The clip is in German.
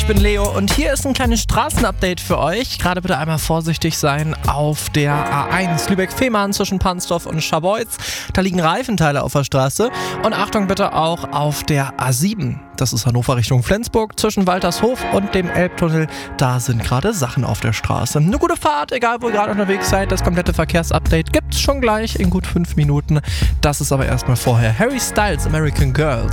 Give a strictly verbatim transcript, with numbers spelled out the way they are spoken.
ich bin Leo und hier ist ein kleines Straßenupdate für euch. Gerade bitte einmal vorsichtig sein auf der A eins Lübeck-Fehmarn zwischen Pansdorf und Scharbeutz. Da liegen Reifenteile auf der Straße. Und Achtung bitte auch auf der A sieben. Das ist Hannover Richtung Flensburg zwischen Waltershof und dem Elbtunnel. Da sind gerade Sachen auf der Straße. Eine gute Fahrt, egal wo ihr gerade unterwegs seid. Das komplette Verkehrsupdate gibt's schon gleich in gut fünf Minuten. Das ist aber erstmal vorher Harry Styles, American Girl.